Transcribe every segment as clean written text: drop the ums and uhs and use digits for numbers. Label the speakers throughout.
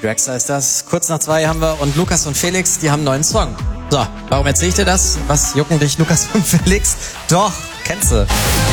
Speaker 1: Dragster ist das. Kurz nach 2 haben wir und Lukas und Felix, die haben einen neuen Song. So, warum erzähl ich dir das? Was jucken dich Lukas und Felix? Doch, kennst du.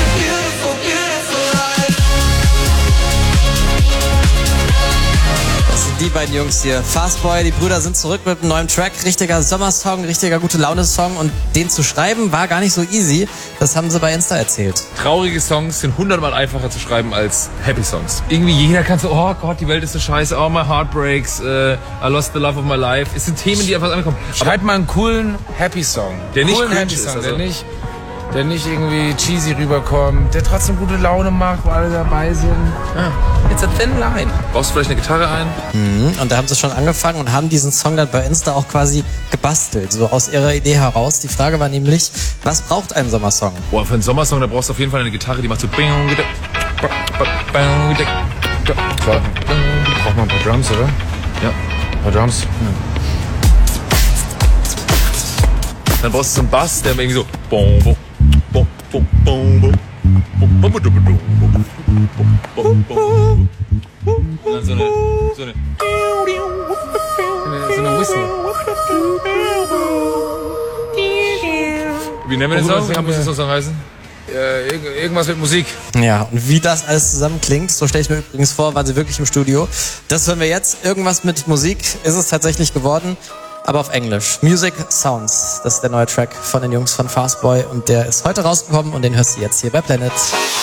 Speaker 1: Die beiden Jungs hier, Fastboy, die Brüder sind zurück mit einem neuen Track, richtiger Sommersong, richtiger Gute-Laune-Song und den zu schreiben war gar nicht so easy, das haben sie bei Insta erzählt.
Speaker 2: Traurige Songs sind 100-mal einfacher zu schreiben als Happy Songs. Irgendwie jeder kann so, oh Gott, die Welt ist so scheiße, oh my heart breaks, I lost the love of my life. Es sind Themen, die einfach ankommen.
Speaker 3: Schreib mal einen coolen Happy Song.
Speaker 2: Der nicht
Speaker 3: coolen
Speaker 2: cringe
Speaker 3: Happy
Speaker 2: ist,
Speaker 3: Song,
Speaker 2: also.
Speaker 3: der nicht irgendwie cheesy rüberkommt, der trotzdem gute Laune macht, wo alle dabei sind. It's a thin line.
Speaker 2: Baust du vielleicht eine Gitarre ein?
Speaker 1: Und da haben sie schon angefangen und haben diesen Song dann bei Insta auch quasi gebastelt, so aus ihrer Idee heraus. Die Frage war nämlich, was braucht ein Sommersong?
Speaker 2: Boah, für einen Sommersong, da brauchst du auf jeden Fall eine Gitarre, die macht so...
Speaker 3: Braucht man ein paar Drums, oder?
Speaker 2: Ja.
Speaker 3: Ein paar Drums?
Speaker 2: Dann brauchst du so einen Bass, der irgendwie so... Und dann so eine
Speaker 3: Whistle.
Speaker 2: Wie nennen wir den Song? Wie muss der Song heißen?
Speaker 3: Irgendwas mit Musik.
Speaker 1: Ja, und wie das alles zusammen klingt, so stelle ich mir übrigens vor, waren sie wirklich im Studio. Das hören wir jetzt. Irgendwas mit Musik ist es tatsächlich geworden, aber auf Englisch. Music Sounds, das ist der neue Track von den Jungs von Fastboy und der ist heute rausgekommen und den hörst du jetzt hier bei Planet.